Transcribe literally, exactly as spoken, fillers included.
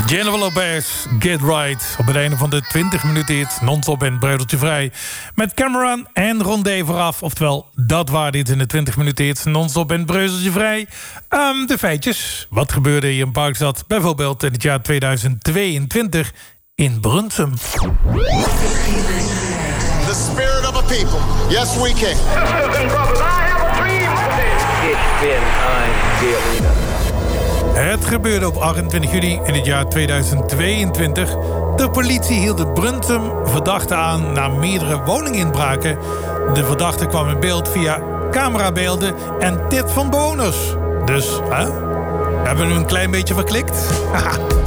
Jennifer Lopez, Get Right. Op het einde van de twintig minuten hit, non-stop en breudeltje vrij. Met Cameron en Rondé vooraf. Oftewel, dat waren dit in de twintig minuten hit, non-stop en breudeltje vrij. Um, de feitjes. Wat gebeurde hier in Parkstad? Bijvoorbeeld in het jaar tweeduizend tweeëntwintig in Brunsum. The spirit of a people. Yes, we can. Sisters and brothers, I have a dream today. Ich bin ein Berliner. Het gebeurde op achtentwintig juli in het jaar tweeduizend tweeëntwintig. De politie hield de Brunsum verdachte aan na meerdere woninginbraken. De verdachte kwam in beeld via camerabeelden en tips van bewoners. Dus, hè? Hebben we nu een klein beetje verklikt?